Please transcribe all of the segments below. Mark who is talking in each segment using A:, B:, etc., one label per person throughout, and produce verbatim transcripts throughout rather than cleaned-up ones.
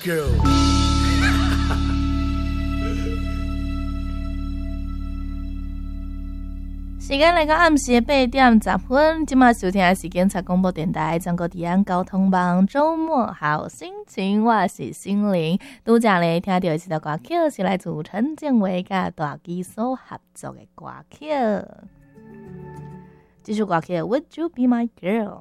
A: girl。
B: 时间来到暗时八点十分，今晚收听的时间在广播电台中国地安交通网周末好心情，我是心灵。拄则咧听到的这首歌曲是来自陈建伟甲大基所合作的歌曲，这首歌曲 Would You Be My Girl。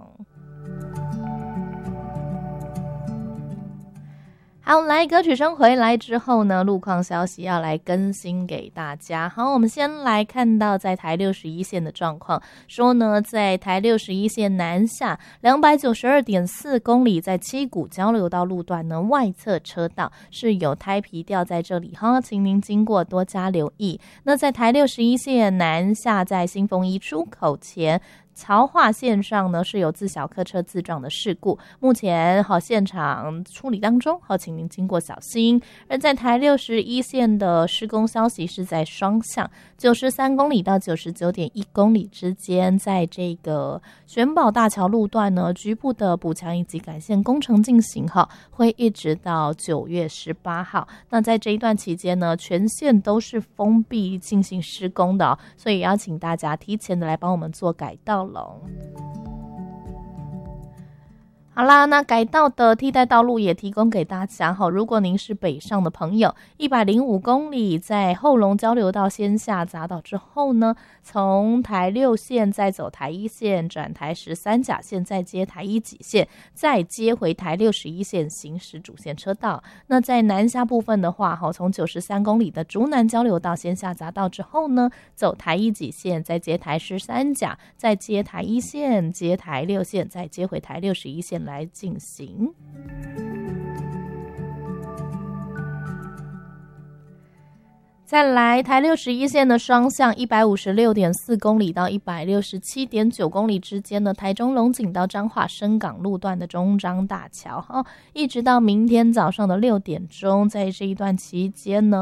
B: 好，来歌曲声回来之后呢，路况消息要来更新给大家。好，我们先来看到在台六十一线的状况，说呢，在台六十一线南下两百九十二点四公里，在七股交流道路段呢外侧车道是有胎皮掉在这里哈，请您经过多加留意。那在台六十一线南下，在新丰一出口前曹化线上呢是有自小客车自撞的事故，目前好现场处理当中，好请您经过小心。而在台六十一线的施工消息是在双向九十三公里到九十九点一公里之间，在这个玄宝大桥路段呢，局部的补强以及改线工程进行哈，会一直到九月十八号。那在这一段期间呢，全线都是封闭进行施工的、哦，所以邀请大家提前的来帮我们做改道。好啦，那改道的替代道路也提供给大家哈。如果您是北上的朋友，一百零五公里在后龙交流道先下匝道之后呢，从台六线再走台一线，转台十三甲线，再接台一己线，再接回台六十一线行驶主线车道。那在南下部分的话，哈，从九十三公里的竹南交流道先下匝道之后呢，走台一己线，再接台十三甲，再接台一线，接台六线，再接回台六十一线来进行。再来台六十一线的双向一百五十六点四公里到一百六十七点九公里之间的台中龙井到彰化深港路段的中彰大桥、哦、一直到明天早上的六点钟，在这一段期间呢